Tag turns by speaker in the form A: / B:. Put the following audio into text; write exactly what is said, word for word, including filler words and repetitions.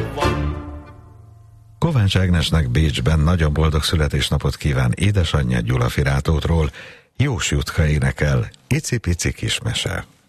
A: Kovács Ágnesnek Bécsben nagyon boldog születésnapot kíván édesanyja Gyula Firátótról. Jós Jutka énekel, Icipici kismese.